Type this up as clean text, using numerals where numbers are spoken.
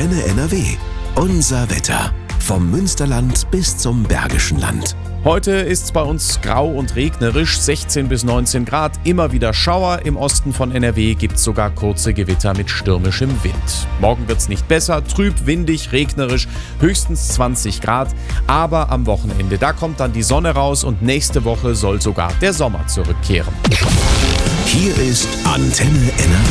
Antenne NRW. Unser Wetter. Vom Münsterland bis zum Bergischen Land. Heute ist es bei uns grau und regnerisch, 16 bis 19 Grad, immer wieder Schauer. Im Osten von NRW gibt es sogar kurze Gewitter mit stürmischem Wind. Morgen wird es nicht besser, trüb, windig, regnerisch, höchstens 20 Grad. Aber am Wochenende, da kommt dann die Sonne raus und nächste Woche soll sogar der Sommer zurückkehren. Hier ist Antenne NRW.